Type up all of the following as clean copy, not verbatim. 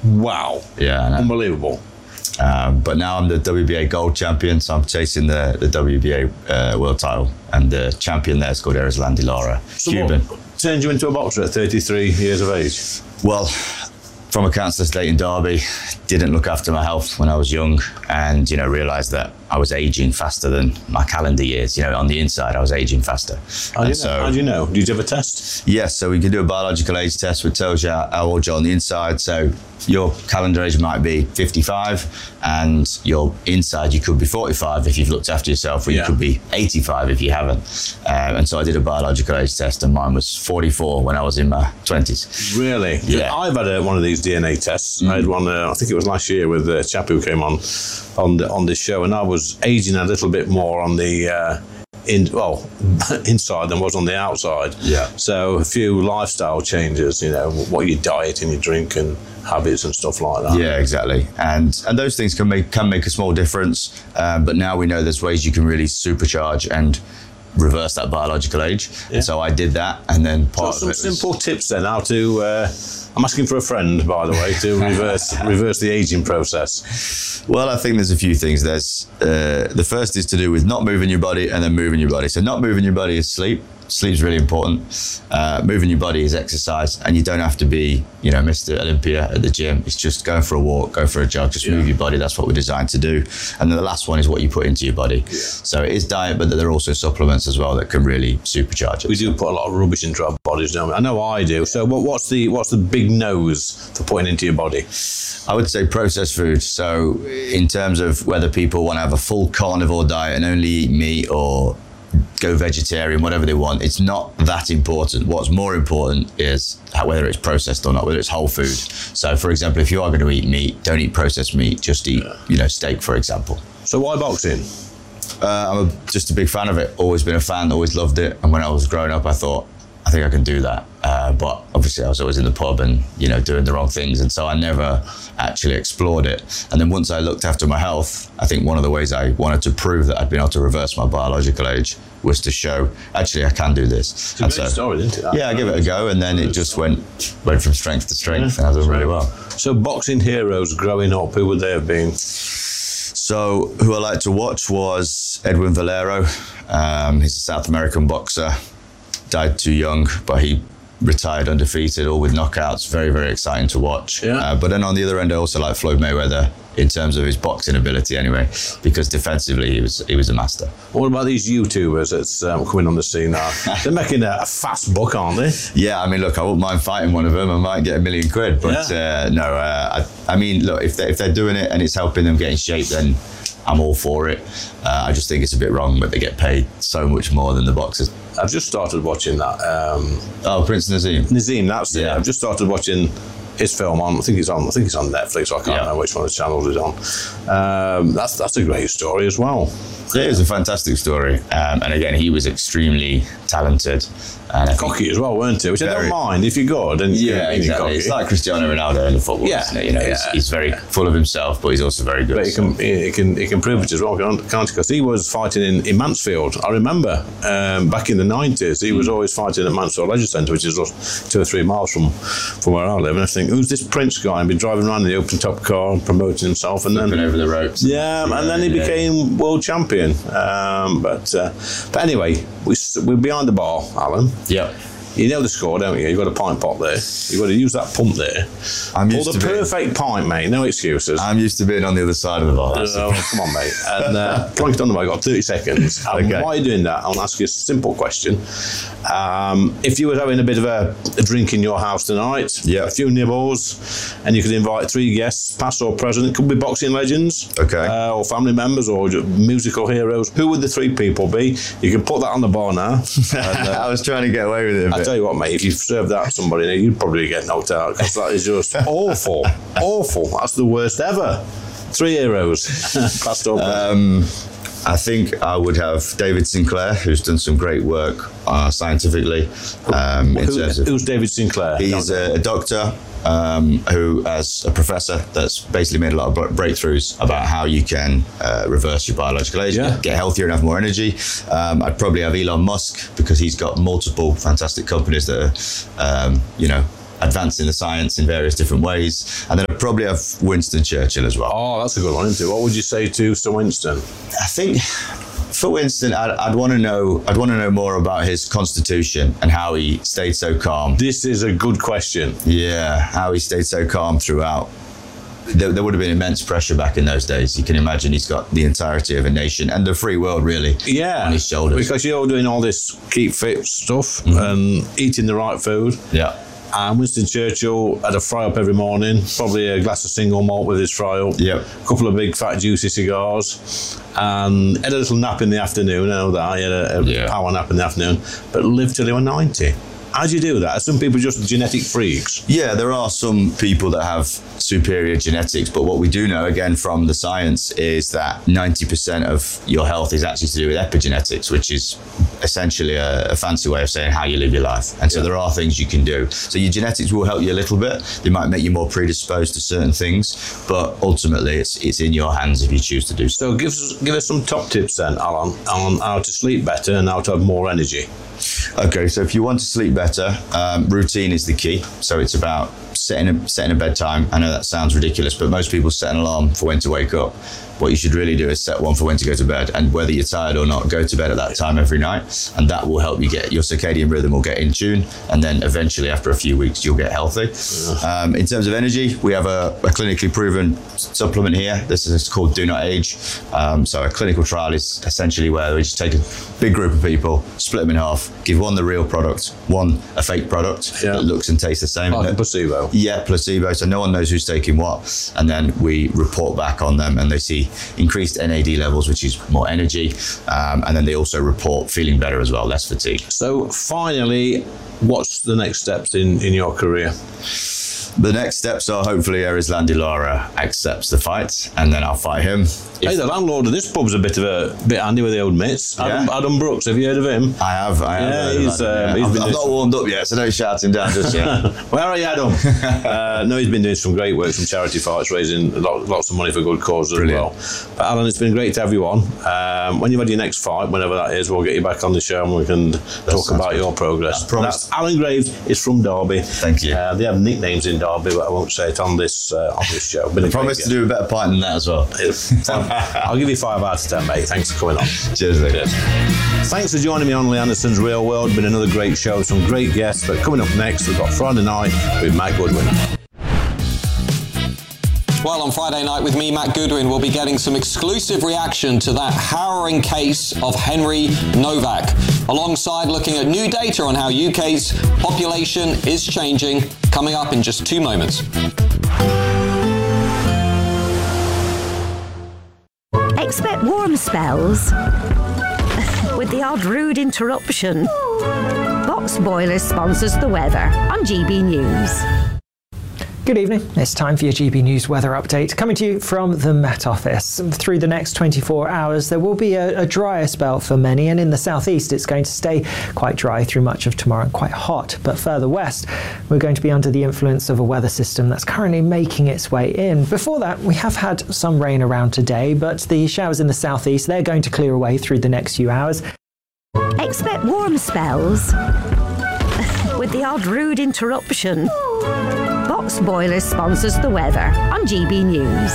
Wow. Yeah, unbelievable. But now I'm the WBA gold champion, so I'm chasing the WBA world title, and the champion there is called Erislandy Lara, Cuban. What turned you into a boxer at 33 years of age? Well, from a council estate in Derby, didn't look after my health when I was young, and realised that I was aging faster than my calendar years. On the inside, I was aging faster. How do you know? Did you have a test? Yes, so we can do a biological age test which tells you how old you're on the inside. So your calendar age might be 55, and your inside you could be 45 if you've looked after yourself, or you could be 85 if you haven't. And so I did a biological age test, and mine was 44 when I was in my 20s. Really? Yeah. I've had one of these DNA tests. I had one, I think it was last year, with a chap who came on this show, and I was aging a little bit more on the inside than was on the outside. Yeah. So a few lifestyle changes, what you diet and you drink and habits and stuff like that. Yeah, exactly. And those things can make a small difference. But now we know there's ways you can really supercharge and reverse that biological age. Yeah. And so I did that, and then part of it was... Some simple tips then how to... I'm asking for a friend, by the way, to reverse the aging process. Well, I think there's a few things. There's the first is to do with not moving your body and then moving your body. So not moving your body is sleep. Sleep's really important. Moving your body is exercise, and you don't have to be, Mr. Olympia at the gym. It's just going for a walk, go for a jog, just move your body. That's what we're designed to do. And then the last one is what you put into your body. Yeah. So it is diet, but there are also supplements as well that can really supercharge it. We do put a lot of rubbish into our bodies, don't we? I know I do. So what's the big nose for putting into your body? I would say processed food. So in terms of whether people want to have a full carnivore diet and only eat meat, or go vegetarian, whatever they want, it's not that important. What's more important is whether it's processed or not, whether it's whole food. So for example, if you are going to eat meat, don't eat processed meat, just eat steak, for example. So why boxing? I'm just a big fan of it. Always been a fan, always loved it. And when I was growing up, I thought, I think I can do that. But obviously I was always in the pub and, doing the wrong things. And so I never actually explored it. And then once I looked after my health, I think one of the ways I wanted to prove that I'd been able to reverse my biological age was to show, actually, I can do this. It's a great story, isn't it? Yeah, I give it a go. And then it just went from strength to strength, and I've done really well. So boxing heroes growing up, who would they have been? So who I liked to watch was Edwin Valero. He's a South American boxer. Died too young, but he retired undefeated, all with knockouts. Very, very exciting to watch. Yeah. But then on the other end, I also like Floyd Mayweather in terms of his boxing ability anyway, because defensively he was a master. What about these YouTubers that's coming on the scene now? They're making a fast buck, aren't they? Yeah, I mean, look, I wouldn't mind fighting one of them. I might get £1 million, but I mean, look, if they're doing it and it's helping them get in shape, then I'm all for it. I just think it's a bit wrong, but they get paid so much more than the boxers. I've just started watching that. Prince Naseem. Naseem, that's it. Yeah. I've just started watching his film on. I think it's on Netflix. So I can't remember which one of the channels it's on. That's a great story as well. Yeah, it was a fantastic story. And again, he was extremely talented. And cocky as well, weren't he? Which I don't mind if you're good. And exactly. cocky. It's like Cristiano Ronaldo in the football, isn't it? He's very full of himself, but he's also very good. But he can prove it as well, can't he? Because he was fighting in Mansfield. I remember back in the 90s, he was always fighting at Mansfield Leisure Centre, which is 2 or 3 miles from where I live. And I think, who's this Prince guy? And been driving around in the open top car and promoting himself, and then over the ropes. And then he became world champion. But anyway, we're behind the bar, Alan. Yep. You know the score, don't you? You've got a pint pot there. You've got to use that pump there. Perfect pint, mate. No excuses. I'm used to being on the other side of the bar. Come on, mate. And plonk it on the way. I've got 30 seconds. Okay. While you're doing that, I'll ask you a simple question. If you were having a bit of a drink in your house tonight, a few nibbles, and you could invite 3 guests, past or present, it could be boxing legends, or family members, or musical heroes. Who would the 3 people be? You can put that on the bar now. And, I was trying to get away with it. I tell you what, mate, if you served that to somebody, you'd probably get knocked out, because that is just awful. Awful. That's the worst ever. 3 heroes. Past or present. I think I would have David Sinclair, who's done some great work scientifically. Who's David Sinclair? He's a doctor who, as a professor, that's basically made a lot of breakthroughs about how you can reverse your biological age, get healthier and have more energy. I'd probably have Elon Musk, because he's got multiple fantastic companies that are, advancing the science in various different ways. And then I'd probably have Winston Churchill as well. Oh, that's a good one, isn't it? What would you say to Sir Winston? I think for Winston, I'd want to know more about his constitution and how he stayed so calm. This is a good question. Yeah, how he stayed so calm throughout. There would have been immense pressure back in those days. You can imagine he's got the entirety of a nation and the free world really on his shoulders. Because you're doing all this keep fit stuff and eating the right food. Yeah. And Winston Churchill had a fry up every morning, probably a glass of single malt with his fry up, yep. A couple of big fat juicy cigars, and had a little nap in the afternoon. I know that, he had a power nap in the afternoon, but lived till he was 90. How do you do that? Are some people just genetic freaks? Yeah, there are some people that have superior genetics, but what we do know, again, from the science is that 90% of your health is actually to do with epigenetics, which is essentially a fancy way of saying how you live your life. And so there are things you can do. So your genetics will help you a little bit. They might make you more predisposed to certain things, but ultimately it's in your hands if you choose to do so. So give us some top tips then, Alan, on how to sleep better and how to have more energy. Okay, so if you want to sleep better, routine is the key. So it's about setting a bedtime. I know that sounds ridiculous, but most people set an alarm for when to wake up. What you should really do is set one for when to go to bed, and whether you're tired or not, go to bed at that time every night, and that will help you get your circadian rhythm will get in tune, and then eventually after a few weeks you'll get healthy. In terms of energy, we have a clinically proven supplement here. This is called Do Not Age. So a clinical trial is essentially where we just take a big group of people, split them in half, give one the real product, one a fake product that looks and tastes the same. Like a placebo. Yeah, placebo. So no one knows who's taking what, and then we report back on them, and they see increased NAD levels, which is more energy, and then they also report feeling better as well, less fatigue. So finally, what's the next steps in your career? The next steps are hopefully Erislandy Lara accepts the fight, and then I'll fight him. Hey, the landlord of this pub's a bit handy with the old mitts. Adam Brooks, have you heard of him? I have. Yeah, I've not warmed up yet, so don't shout him down just yet. Where are you, Adam? No, he's been doing some great work, some charity fights, raising lots of money for good causes as well. But Alan, it's been great to have you on. When you've had your next fight, whenever that is, we'll get you back on the show and we can talk about your progress. That's Alan Graves is from Derby. Thank you. They have nicknames in Derby, but I won't say it on this show. I promise to do a better pint than that as well. I'll give you 5 out of 10, mate. Thanks for coming on. Cheers, Lee. Cheers. Thanks for joining me on Lee Anderson's Real World. Been another great show, some great guests. But coming up next, we've got Friday Night with Matt Goodwin. Well, on Friday night with me, Matt Goodwin, we'll be getting some exclusive reaction to that harrowing case of Henry Novak, alongside looking at new data on how UK's population is changing, coming up in just 2 moments. Expect warm spells with the odd rude interruption. Box Boilers sponsors the weather on GB News. Good evening. It's time for your GB News weather update, coming to you from the Met Office. Through the next 24 hours, there will be a drier spell for many, and in the southeast, it's going to stay quite dry through much of tomorrow and quite hot. But further west, we're going to be under the influence of a weather system that's currently making its way in. Before that, we have had some rain around today, but the showers in the southeast, they're going to clear away through the next few hours. Expect warm spells with the odd rude interruption. Box Boilers sponsors the weather on GB News.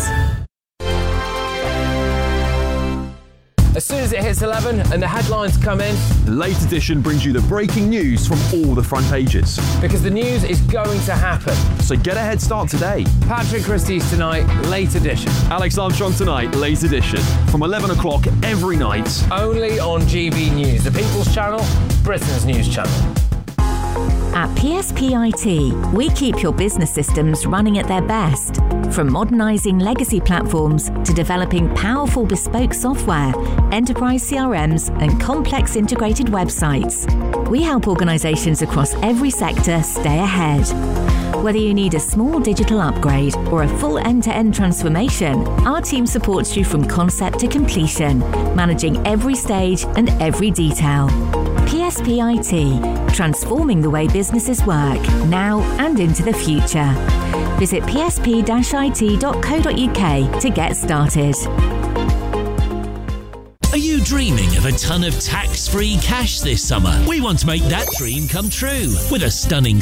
As soon as it hits 11 and the headlines come in, the Late Edition brings you the breaking news from all the front pages. Because the news is going to happen. So get a head start today. Patrick Christie's tonight, Late Edition. Alex Armstrong tonight, Late Edition. From 11 o'clock every night. Only on GB News, the People's Channel, Britain's news channel. At PSP IT, we keep your business systems running at their best. From modernising legacy platforms to developing powerful bespoke software, enterprise CRMs and complex integrated websites, we help organisations across every sector stay ahead. Whether you need a small digital upgrade or a full end-to-end transformation, our team supports you from concept to completion, managing every stage and every detail. PSP IT, transforming the way businesses work, now and into the future. Visit psp-it.co.uk to get started. Are you dreaming of a ton of tax-free cash this summer? We want to make that dream come true with a stunning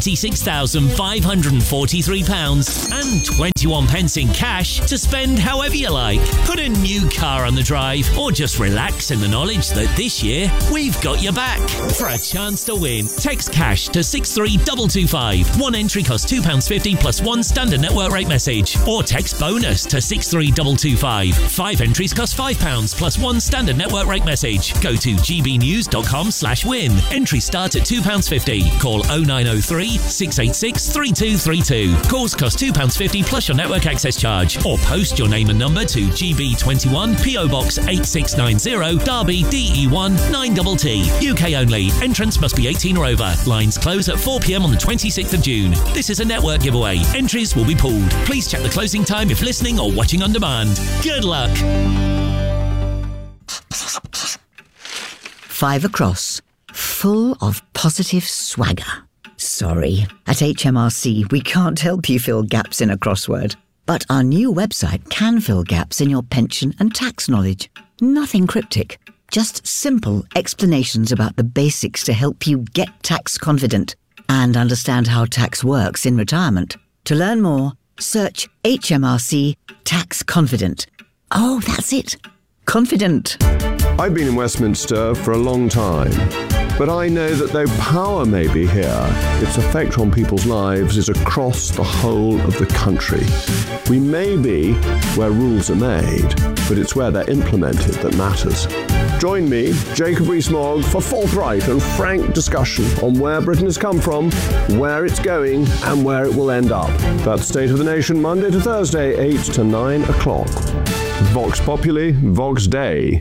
£76,543 and 21 pence in cash to spend however you like. Put a new car on the drive or just relax in the knowledge that this year we've got your back. For a chance to win, text cash to 63225. One entry costs £2.50 plus one standard network rate message. Or text bonus to 63225. 5 entries cost £5 plus one standard network rate message. Go to gbnews.com/win. Entries start at £2.50. Call 0903 686 3232. Calls cost £2.50 plus your network access charge. Or post your name and number to GB21 PO Box 8690 Derby DE1 9TT. UK only. Entrance must be 18 or over. Lines close at 4 p.m. on the 26th of June. This is a network giveaway. Entries will be pulled. Please check the closing time if listening or watching on demand. Good luck. 5 across. Full of positive swagger. Sorry. At HMRC, we can't help you fill gaps in a crossword. But our new website can fill gaps in your pension and tax knowledge. Nothing cryptic. Just simple explanations about the basics to help you get tax confident and understand how tax works in retirement. To learn more, search HMRC Tax Confident. Oh, that's it. Confident. I've been in Westminster for a long time, but I know that though power may be here, its effect on people's lives is across the whole of the country. We may be where rules are made, but it's where they're implemented that matters. Join me, Jacob Rees-Mogg, for forthright and frank discussion on where Britain has come from, where it's going, and where it will end up. That's State of the Nation, Monday to Thursday, 8 to 9 o'clock. Vox Populi, Vox Dei.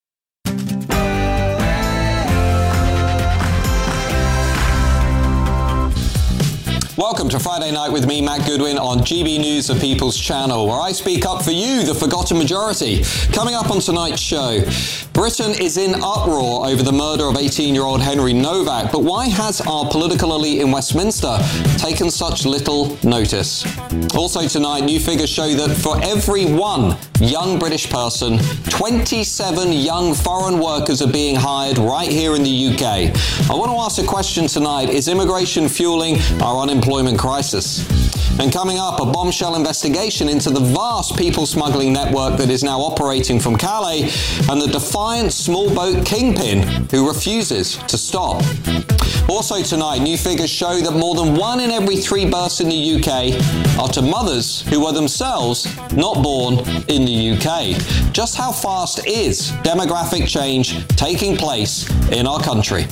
Welcome to Friday Night with me, Matt Goodwin, on GB News, the People's Channel, where I speak up for you, the forgotten majority. Coming up on tonight's show, Britain is in uproar over the murder of 18-year-old Henry Novak, but why has our political elite in Westminster taken such little notice? Also tonight, new figures show that for every one young British person, 27 young foreign workers are being hired right here in the UK. I want to ask a question tonight. Is immigration fueling our unemployment crisis? And coming up, a bombshell investigation into the vast people smuggling network that is now operating from Calais and the defiant small boat kingpin who refuses to stop. Also tonight, new figures show that more than 1 in every 3 births in the UK are to mothers who were themselves not born in the UK. Just how fast is demographic change taking place in our country?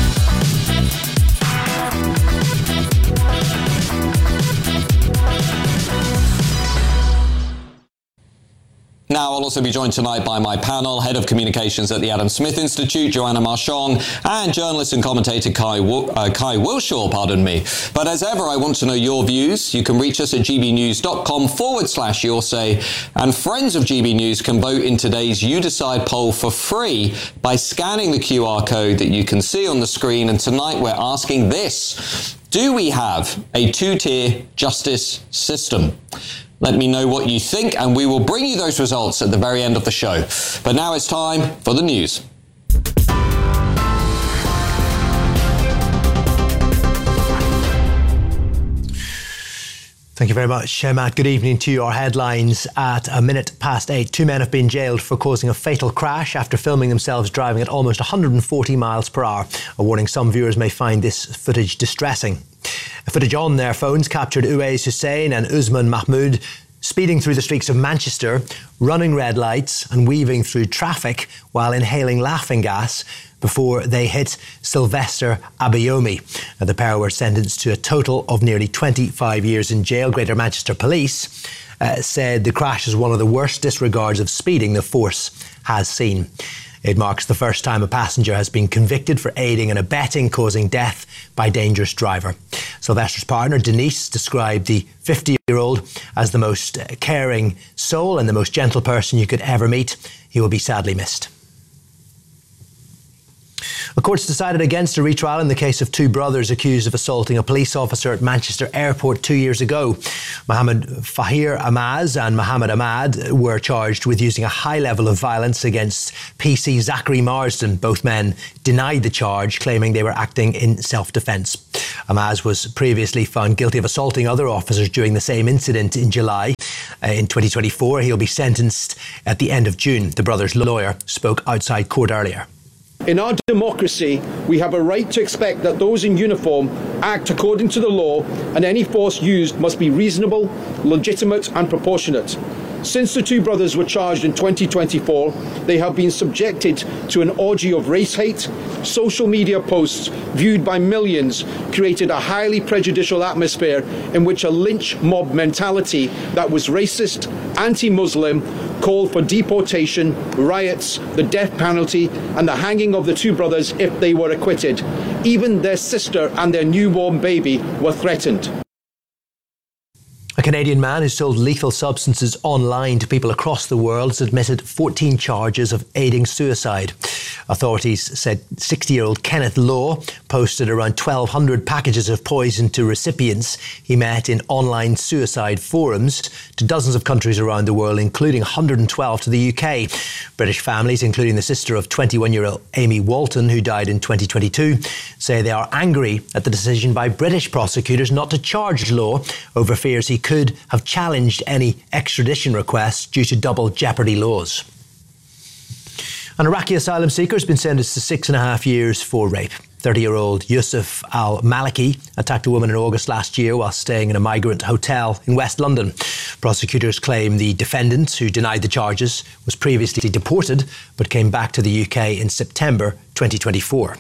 Now, I'll also be joined tonight by my panel, Head of Communications at the Adam Smith Institute, Joanna Marchong, and journalist and commentator Kai Wilshaw, But as ever, I want to know your views. You can reach us at gbnews.com/yoursay, and friends of GB News can vote in today's You Decide poll for free by scanning the QR code that you can see on the screen. And tonight we're asking this: do we have a 2-tier justice system? Let me know what you think, and we will bring you those results at the very end of the show. But now it's time for the news. Thank you very much, Matt. Good evening to you. Our headlines at 8:01. 2 men have been jailed for causing a fatal crash after filming themselves driving at almost 140 miles per hour. A warning: some viewers may find this footage distressing. Footage on their phones captured Uwais Hussein and Usman Mahmoud speeding through the streets of Manchester, running red lights and weaving through traffic while inhaling laughing gas before they hit Sylvester Abayomi. The pair were sentenced to a total of nearly 25 years in jail. Greater Manchester Police said the crash is one of the worst disregards of speeding the force has seen. It marks the first time a passenger has been convicted for aiding and abetting causing death by dangerous driver. Sylvester's partner, Denise, described the 50-year-old as the most caring soul and the most gentle person you could ever meet. He will be sadly missed. The court's decided against a retrial in the case of two brothers accused of assaulting a police officer at Manchester Airport 2 years ago. Mohammed Fahir Amaz and Mohammed Ahmad were charged with using a high level of violence against PC Zachary Marsden. Both men denied the charge, claiming they were acting in self-defence. Amaz was previously found guilty of assaulting other officers during the same incident in July. In 2024, he'll be sentenced at the end of June. The brothers' lawyer spoke outside court earlier. In our democracy, we have a right to expect that those in uniform act according to the law, and any force used must be reasonable, legitimate and proportionate. Since the two brothers were charged in 2024, they have been subjected to an orgy of race hate. Social media posts viewed by millions created a highly prejudicial atmosphere in which a lynch mob mentality that was racist, anti-Muslim, called for deportation, riots, the death penalty and the hanging of the two brothers if they were acquitted. Even their sister and their newborn baby were threatened. A Canadian man who sold lethal substances online to people across the world has admitted 14 charges of aiding suicide. Authorities said 60-year-old Kenneth Law posted around 1,200 packages of poison to recipients he met in online suicide forums to dozens of countries around the world, including 112 to the UK. British families, including the sister of 21-year-old Amy Walton, who died in 2022, say they are angry at the decision by British prosecutors not to charge Law over fears he could have challenged any extradition requests due to double jeopardy laws. An Iraqi asylum seeker has been sentenced to 6.5 years for rape. 30-year-old Yusuf al-Maliki attacked a woman in August last year while staying in a migrant hotel in West London. Prosecutors claim the defendant, who denied the charges, was previously deported but came back to the UK in September 2024.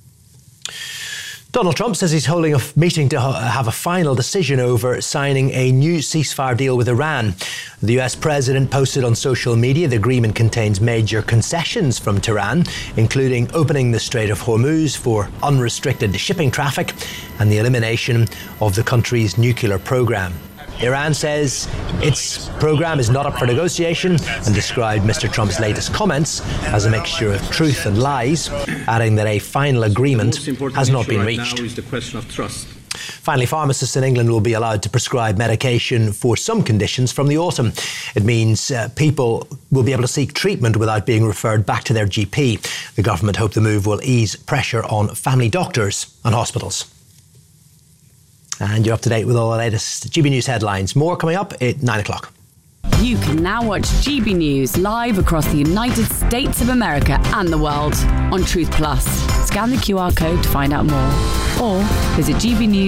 Donald Trump says he's holding a meeting to have a final decision over signing a new ceasefire deal with Iran. The US president posted on social media the agreement contains major concessions from Tehran, including opening the Strait of Hormuz for unrestricted shipping traffic and the elimination of the country's nuclear program. Iran says its program is not up for negotiation and described Mr. Trump's latest comments as a mixture of truth and lies, adding that a final agreement has not been reached. Now is the question of trust. Finally, pharmacists in England will be allowed to prescribe medication for some conditions from the autumn. It means people will be able to seek treatment without being referred back to their GP. The government hope the move will ease pressure on family doctors and hospitals. And you're up to date with all the latest GB News headlines. More coming up at 9 o'clock. You can now watch GB News live across the United States of America and the world on Truth Plus. Scan the QR code to find out more or visit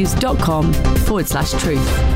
gbnews.com/truth.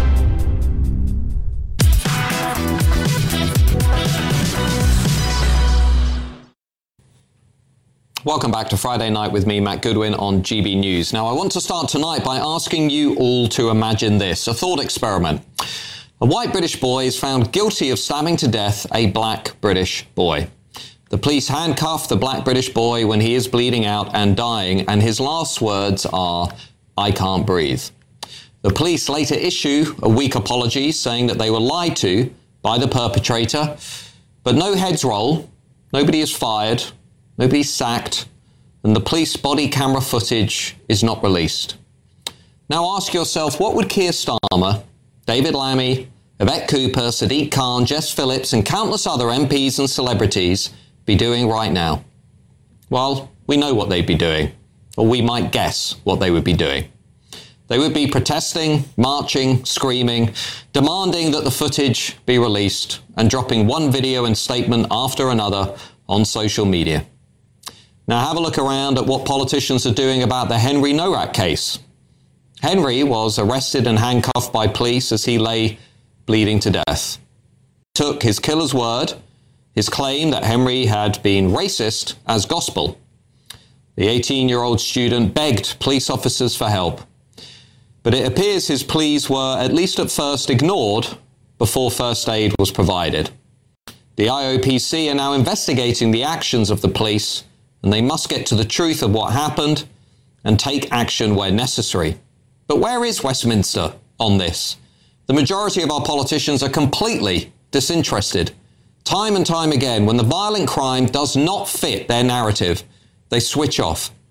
Welcome back to Friday Night with me, Matt Goodwin, on GB News. Now, I want to start tonight by asking you all to imagine this, a thought experiment. A white British boy is found guilty of stabbing to death a black British boy. The police handcuff the black British boy when he is bleeding out and dying, and his last words are, "I can't breathe." The police later issue a weak apology, saying that they were lied to by the perpetrator, but no heads roll, nobody is fired, nobody's sacked, and the police body camera footage is not released. Now ask yourself, what would Keir Starmer, David Lammy, Yvette Cooper, Sadiq Khan, Jess Phillips, and countless other MPs and celebrities be doing right now? Well, we know what they'd be doing, or we might guess what they would be doing. They would be protesting, marching, screaming, demanding that the footage be released, and dropping one video and statement after another on social media. Now have a look around at what politicians are doing about the Henry Nowak case. Henry was arrested and handcuffed by police as he lay bleeding to death. Took his killer's word, his claim that Henry had been racist, as gospel. The 18-year-old student begged police officers for help, but it appears his pleas were, at least at first, ignored before first aid was provided. The IOPC are now investigating the actions of the police, and they must get to the truth of what happened and take action where necessary. But where is Westminster on this? The majority of our politicians are completely disinterested. Time and time again, when the violent crime does not fit their narrative, they switch off.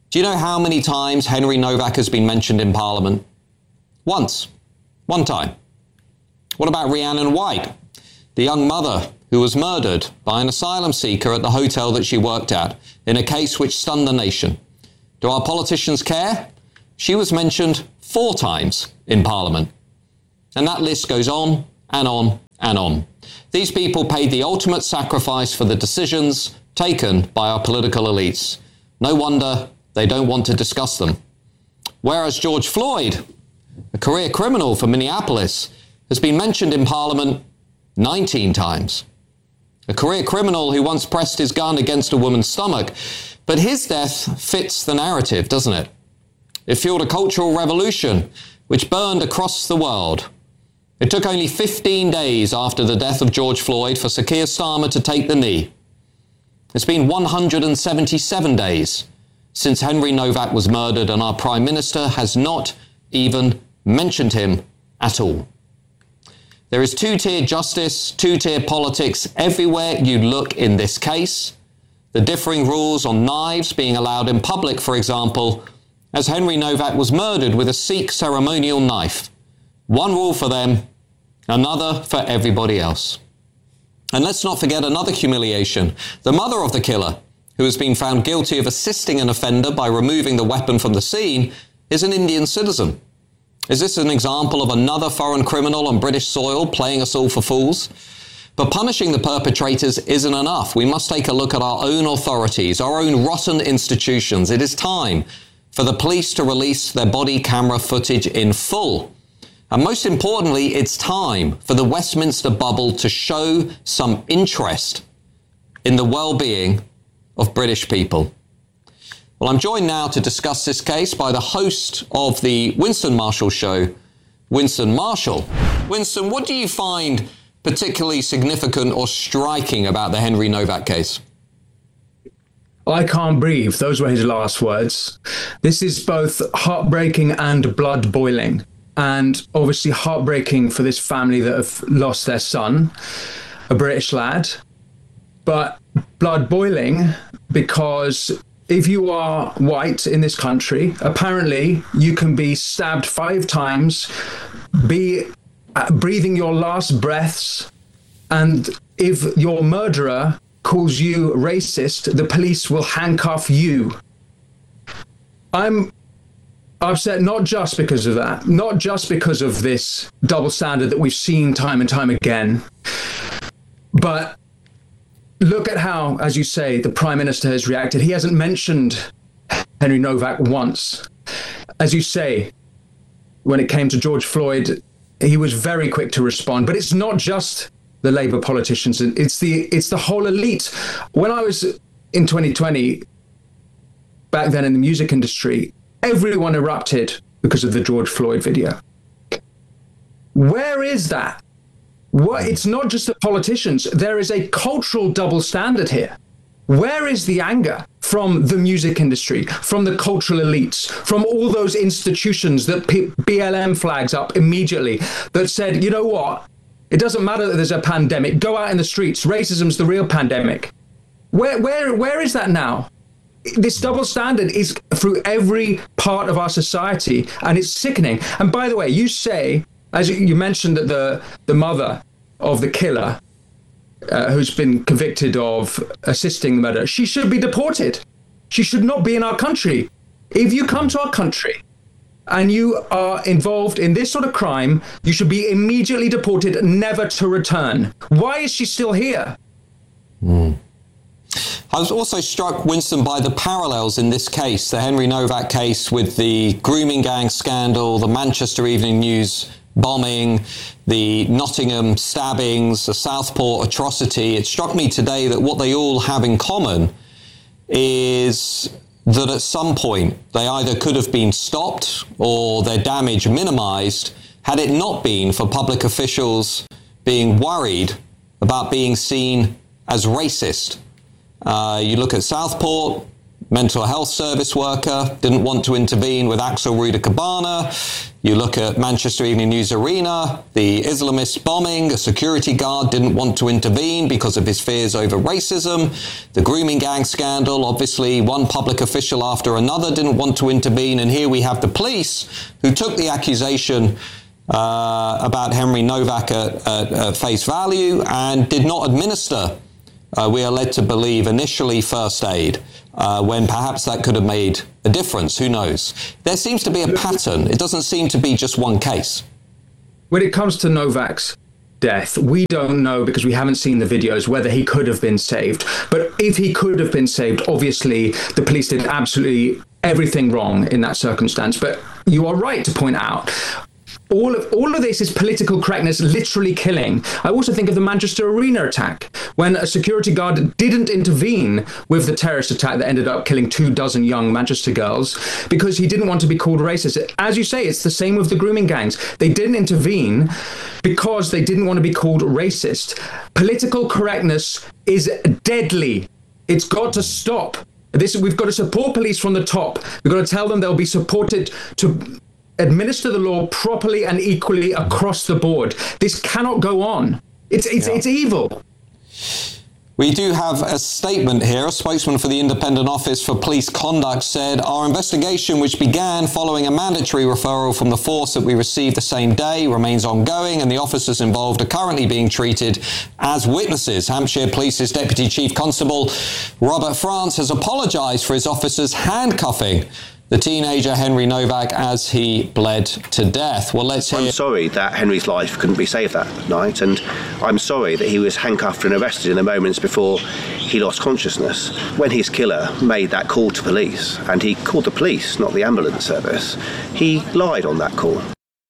Do you know how many times Henry Novak has been mentioned in Parliament? Once. One time. What about Rhiannon White, the young mother who was murdered by an asylum seeker at the hotel that she worked at in a case which stunned the nation? Do our politicians care? She was mentioned 4 times in Parliament. And that list goes on and on and on. These people paid the ultimate sacrifice for the decisions taken by our political elites. No wonder they don't want to discuss them. Whereas George Floyd, a career criminal from Minneapolis, has been mentioned in Parliament 19 times. A career criminal who once pressed his gun against a woman's stomach. But his death fits the narrative, doesn't it? It fueled a cultural revolution which burned across the world. It took only 15 days after the death of George Floyd for Sir Keir Starmer to take the knee. It's been 177 days since Henry Novak was murdered, and our Prime Minister has not even mentioned him at all. There is two-tier justice, two-tier politics everywhere you look in this case. The differing rules on knives being allowed in public, for example, as Henry Novak was murdered with a Sikh ceremonial knife. One rule for them, another for everybody else. And let's not forget another humiliation. The mother of the killer, who has been found guilty of assisting an offender by removing the weapon from the scene, is an Indian citizen. Is this an example of another foreign criminal on British soil playing us all for fools? But punishing the perpetrators isn't enough. We must take a look at our own authorities, our own rotten institutions. It is time for the police to release their body camera footage in full. And most importantly, it's time for the Westminster bubble to show some interest in the well-being of British people. Well, I'm joined now to discuss this case by the host of the Winston Marshall Show, Winston Marshall. Winston, what do you find particularly significant or striking about the Henry Novak case? I can't breathe. Those were his last words. This is both heartbreaking and blood boiling. And obviously heartbreaking for this family that have lost their son, a British lad. But blood boiling because if you are white in this country, apparently you can be stabbed 5 times, be breathing your last breaths, and if your murderer calls you racist, the police will handcuff you. I'm upset not just because of that, not just because of this double standard that we've seen time and time again, but look at how, as you say, the Prime Minister has reacted. He hasn't mentioned Henry Novak once. As you say, when it came to George Floyd, he was very quick to respond. But it's not just the Labour politicians. It's the whole elite. When I was in 2020, back then in the music industry, everyone erupted because of the George Floyd video. Where is that? It's not just the politicians. There is a cultural double standard here. Where is the anger from the music industry, from the cultural elites, from all those institutions that BLM flags up immediately that said, you know what? It doesn't matter that there's a pandemic. Go out in the streets. Racism's the real pandemic. Where is that now? This double standard is through every part of our society, and it's sickening. And by the way, you say, as you mentioned, that the mother of the killer, who's been convicted of assisting the murder, she should be deported. She should not be in our country. If you come to our country and you are involved in this sort of crime, you should be immediately deported, never to return. Why is she still here? I was also struck, Winston, by the parallels in this case, the Henry Novak case, with the grooming gang scandal, the Manchester Evening News bombing, the Nottingham stabbings, the Southport atrocity. It struck me today that what they all have in common is that at some point they either could have been stopped or their damage minimised had it not been for public officials being worried about being seen as racist. You look at Southport, mental health service worker didn't want to intervene with Axel Ruda Cabana. You look at Manchester Evening News Arena, the Islamist bombing, a security guard didn't want to intervene because of his fears over racism. The grooming gang scandal, obviously one public official after another didn't want to intervene. And here we have the police who took the accusation about Henry Novak at face value and did not administer, we are led to believe, initially first aid. When perhaps that could have made a difference. Who knows? There seems to be a pattern. It doesn't seem to be just one case. When it comes to Novak's death, we don't know, because we haven't seen the videos, whether he could have been saved. But if he could have been saved, obviously the police did absolutely everything wrong in that circumstance. But you are right to point out, all of this is political correctness literally killing. I also think of the Manchester Arena attack, when a security guard didn't intervene with the terrorist attack that ended up killing 24 young Manchester girls because he didn't want to be called racist. As you say, it's the same with the grooming gangs. They didn't intervene because they didn't want to be called racist. Political correctness is deadly. It's got to stop. We've got to support police from the top. We've got to tell them they'll be supported to administer the law properly and equally across the board. This cannot go on. It's evil. We do have a statement here. A spokesman for the Independent Office for Police Conduct said, "Our investigation, which began following a mandatory referral from the force that we received the same day, remains ongoing, and the officers involved are currently being treated as witnesses." Hampshire Police's Deputy Chief Constable Robert France has apologised for his officers handcuffing the teenager Henry Novak as he bled to death. Well, let's hear. I'm sorry that Henry's life couldn't be saved that night, and I'm sorry that he was handcuffed and arrested in the moments before he lost consciousness. When his killer made that call to police, and he called the police, not the ambulance service, he lied on that call.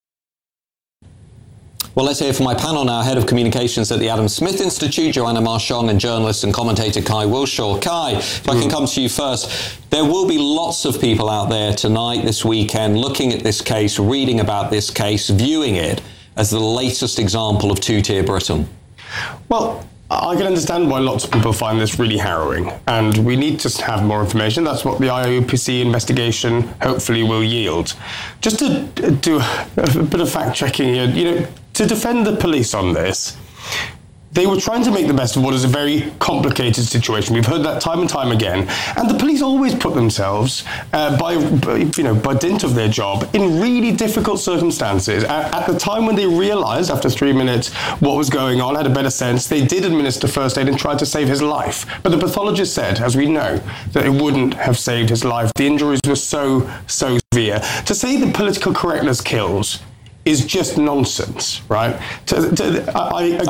Well, let's hear from my panel now, Head of Communications at the Adam Smith Institute, Joanna Marchong, and journalist and commentator Kai Wilshaw. Kai, if I can come to you first, there will be lots of people out there tonight, this weekend, looking at this case, reading about this case, viewing it as the latest example of two-tier Britain. Well, I can understand why lots of people find this really harrowing, and we need to have more information. That's what the IOPC investigation hopefully will yield. Just to do a bit of fact-checking here, to defend the police on this, they were trying to make the best of what is a very complicated situation. We've heard that time and time again. And the police always put themselves, by dint of their job, in really difficult circumstances. At the time when they realised, after 3 minutes, what was going on, had a better sense, they did administer first aid and tried to save his life. But the pathologist said, as we know, that it wouldn't have saved his life. The injuries were so severe. To say that political correctness kills is just nonsense, right? I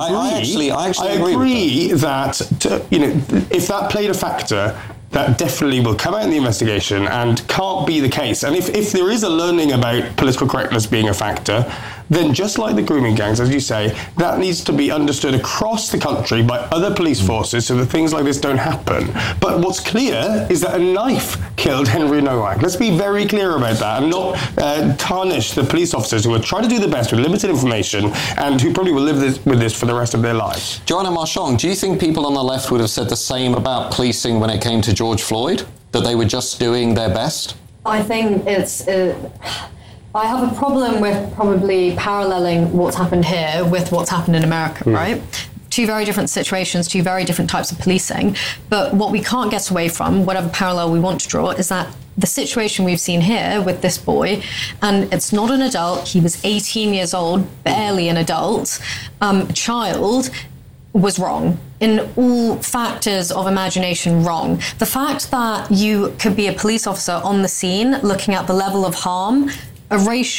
agree that if that played a factor, that definitely will come out in the investigation and can't be the case. And if there is a learning about political correctness being a factor, then just like the grooming gangs, as you say, that needs to be understood across the country by other police forces so that things like this don't happen. But what's clear is that a knife killed Henry Novak. Let's be very clear about that and not tarnish the police officers who are trying to do the best with limited information and who probably will live with this for the rest of their lives. Joanna Marchong, do you think people on the left would have said the same about policing when it came to George Floyd? That they were just doing their best? I think I have a problem with probably paralleling what's happened here with what's happened in America, right? Two very different situations, two very different types of policing. But what we can't get away from, whatever parallel we want to draw, is that the situation we've seen here with this boy, and it's not an adult, he was 18 years old, barely an adult, child, was wrong. In all factors of imagination, wrong. The fact that you could be a police officer on the scene looking at the level of harm, a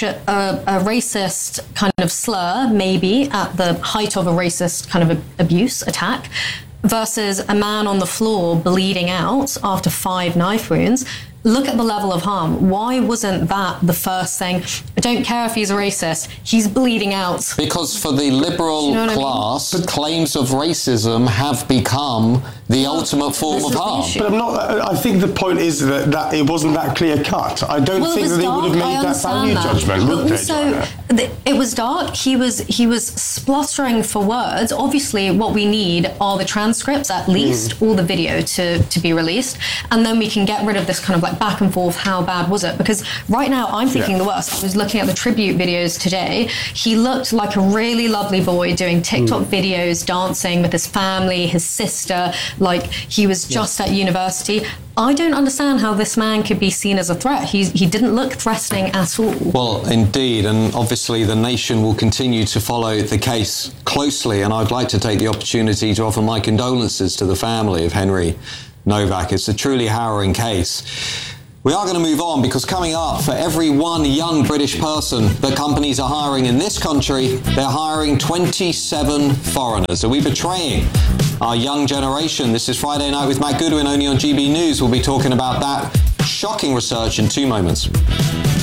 racist kind of slur, maybe at the height of a racist kind of abuse attack, versus a man on the floor bleeding out after 5 knife wounds. Look at the level of harm. Why wasn't that the first thing? I don't care if he's a racist. He's bleeding out. Because for the liberal class, claims of racism have become the ultimate form of harm. But I think the point is that it wasn't that clear cut. I don't think that they would have made that value judgment, would they? Also, it was dark. He was spluttering for words. Obviously, what we need are the transcripts, at least, or the video to be released, and then we can get rid of this kind of like back and forth. How bad was it? Because right now, I'm thinking the worst. I was looking at the tribute videos today. He looked like a really lovely boy doing TikTok videos, dancing with his family, his sister. Like he was just at university. I don't understand how this man could be seen as a threat. He didn't look threatening at all. Well, indeed, and obviously the nation will continue to follow the case closely, and I'd like to take the opportunity to offer my condolences to the family of Henry Novak. It's a truly harrowing case. We are going to move on because coming up, for every one young British person that companies are hiring in this country, they're hiring 27 foreigners. Are we betraying our young generation? This is Friday Night with Matt Goodwin, only on GB News. We'll be talking about that shocking research in 2 moments.